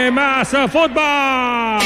viene más fútbol.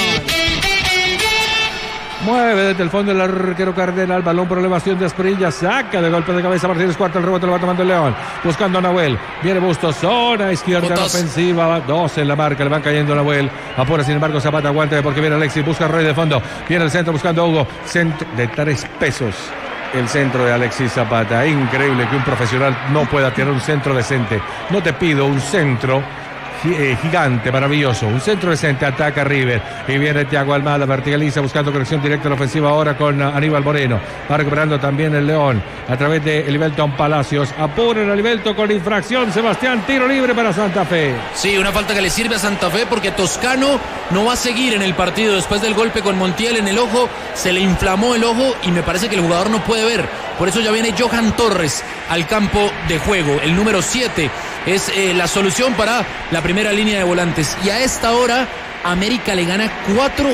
Mueve desde el fondo el arquero Cardenal, balón por elevación de Asprilla, saca de golpe de cabeza Martínez Cuarta, el rebote lo va tomando el León, buscando a Nahuel, viene Bustos, zona izquierda en la ofensiva, 2 en la marca, le van cayendo a Nahuel, apura sin embargo Zapata, aguanta porque viene Alexis, busca a Roy de fondo, viene el centro buscando a Hugo, centro de 3 pesos. El centro de Alexis Zapata, increíble que un profesional no pueda tener un centro decente. No te pido un centro gigante, maravilloso, un centro decente, ataca River y viene Thiago Almada, verticaliza buscando conexión directa en la ofensiva ahora con Aníbal Moreno, va recuperando también el León a través de Elivelton Palacios, apura el Elivelton con infracción, Sebastián, tiro libre para Santa Fe. Sí, una falta que le sirve a Santa Fe porque Toscano no va a seguir en el partido después del golpe con Montiel en el ojo, se le inflamó el ojo y me parece que el jugador no puede ver, por eso ya viene Johan Torres al campo de juego, el número 7 es la solución para la primera línea de volantes. Y a esta hora, América le gana 4-1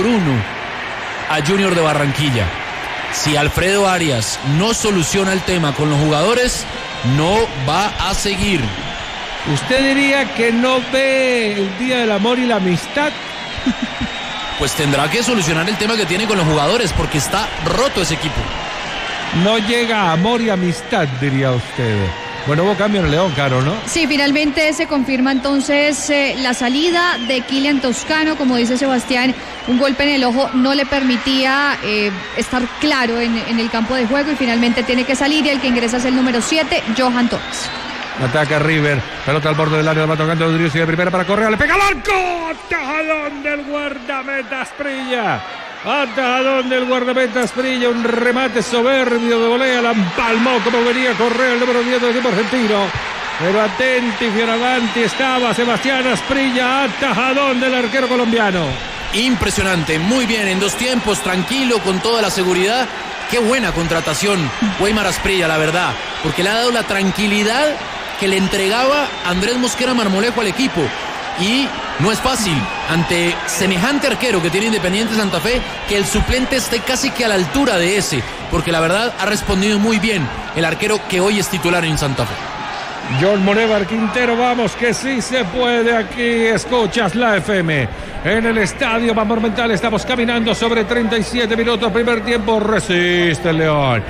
a Junior de Barranquilla. Si Alfredo Arias no soluciona el tema con los jugadores, no va a seguir. ¿Usted diría que no ve el Día del Amor y la Amistad? Pues tendrá que solucionar el tema que tiene con los jugadores, porque está roto ese equipo. No llega amor y amistad, diría usted. Bueno, hubo cambio en el León, Caro, ¿no? Sí, finalmente se confirma entonces la salida de Kylian Toscano, como dice Sebastián, un golpe en el ojo no le permitía estar claro en el campo de juego y finalmente tiene que salir y el que ingresa es el número 7, Johan Torres. Ataca River, pelota al borde del área, va tocando Rodríguez y de primera para Correa, le pega al arco, tajadón del guardameta Asprilla. Atajadón del guardameta Asprilla, un remate soberbio de volea, la empalmó como venía Correa, el número 10 del equipo argentino. Pero atenti, Fioravanti estaba Sebastián Asprilla, atajadón del arquero colombiano. Impresionante, muy bien, en 2 tiempos, tranquilo, con toda la seguridad. Qué buena contratación, Weimar Asprilla, la verdad, porque le ha dado la tranquilidad que le entregaba Andrés Mosquera Marmolejo al equipo. Y no es fácil ante semejante arquero que tiene Independiente Santa Fe que el suplente esté casi que a la altura de ese, porque la verdad ha respondido muy bien el arquero que hoy es titular en Santa Fe. John Monevar Quintero, vamos que sí se puede, aquí escuchas la FM. En el estadio Monumental estamos caminando sobre 37 minutos, primer tiempo, resiste el León,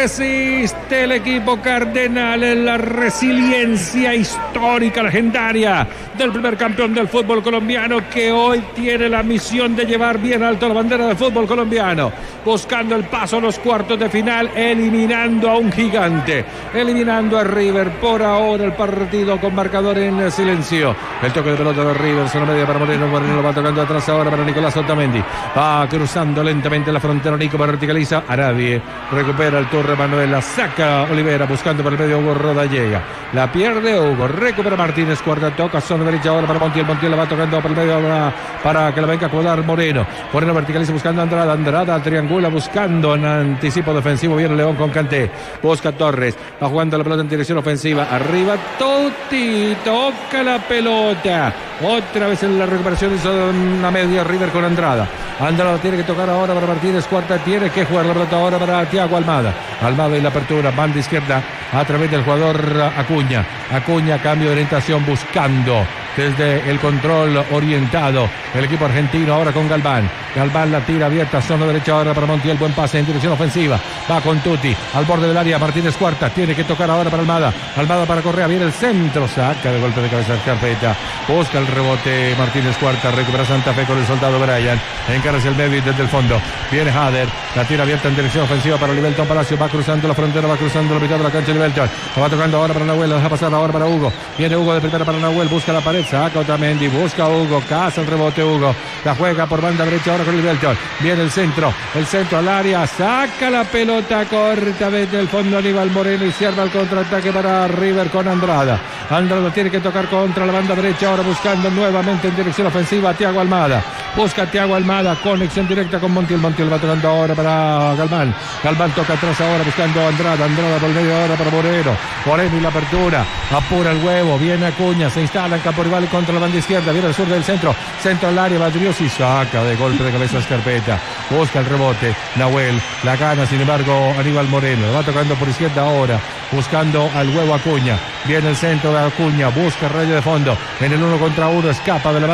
resiste el equipo cardenal en la resiliencia histórica, legendaria del primer campeón del fútbol colombiano que hoy tiene la misión de llevar bien alto la bandera del fútbol colombiano, buscando el paso a los cuartos de final, eliminando a un gigante, eliminando a River. Por ahora el partido con marcador en silencio, el toque de pelota de River, zona media para Moreno, Moreno lo va tocando atrás ahora para Nicolás Otamendi, va cruzando lentamente la frontera, Nico verticaliza a nadie, recupera el Torre Manuela, saca Olivera buscando por el medio, Hugo Roda llega, la pierde Hugo, recupera Martínez Cuarta, toca zona derecha ahora para Montiel, Montiel la va tocando por el medio para que la venga a acomodar Moreno, Moreno verticaliza buscando a Andrada, Andrada triangula buscando en anticipo defensivo, viene León con Kanté, busca Torres, va jugando la pelota en dirección ofensiva, arriba Totti, toca la pelota, otra vez en la recuperación hizo una media River con Andrada, Andrada tiene que tocar ahora para Martínez Cuarta, tiene que jugar la pelota ahora para Thiago Almada, Almada y la apertura, banda izquierda a través del jugador Acuña, Acuña cambio de orientación buscando desde el control orientado el equipo argentino ahora con Galván, Galván la tira abierta, zona derecha ahora para Montiel, buen pase en dirección ofensiva, va con Tutti al borde del área, Martínez Cuarta tiene que tocar ahora para Almada, Almada para Correa, viene el centro, saca de golpe de cabeza el carpeta, busca el rebote Martínez Cuarta, recupera Santa Fe con el soldado Brian, encara hacia el medio y desde el fondo viene Hader, la tira abierta en dirección ofensiva para Elivelton Palacios, va cruzando la frontera, va cruzando la mitad de la cancha Elivelton, lo va tocando ahora para Nahuel, la deja pasar ahora para Hugo, viene Hugo de primera para Nahuel, busca la pared, saca Otamendi, busca a Hugo, caza el rebote Hugo, la juega por banda derecha ahora con Elivelton, viene el centro al área, saca la pelota corta desde el fondo Aníbal Moreno y cierra el contraataque para River con Andrada, Andrada tiene que tocar contra la banda derecha ahora buscando nuevamente en dirección ofensiva a Thiago Almada, busca a Thiago Almada, conexión directa con Montiel, Montiel va tocando ahora para Galván, Galván toca atrás ahora buscando a Andrada, Andrada por medio ahora para Moreno, Moreno y la apertura, apura el huevo, viene Acuña, se instala en campo rival contra la banda izquierda, viene al sur del centro al área, Badriosi saca de golpe de cabeza Escarpeta, busca el rebote, Nahuel, la gana sin embargo Aníbal Moreno, va tocando por izquierda ahora, buscando al huevo Acuña, viene el centro de Acuña, busca rayo de fondo, en el 1 contra 1, escapa de la